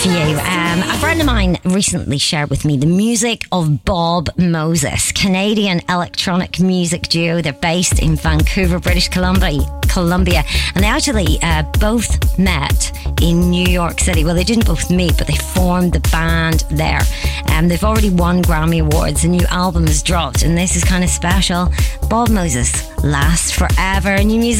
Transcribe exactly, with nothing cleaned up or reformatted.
for you. Um, a friend of mine recently shared with me the music of Bob Moses, Canadian electronic music duo. They're based in Vancouver, British Columbia. Columbia, and they actually uh, both met in New York City. Well, they didn't both meet, but they formed the band there. Um, they've already won Grammy Awards. A new album has dropped, and this is kind of special. Bob Moses, Last Forever. New music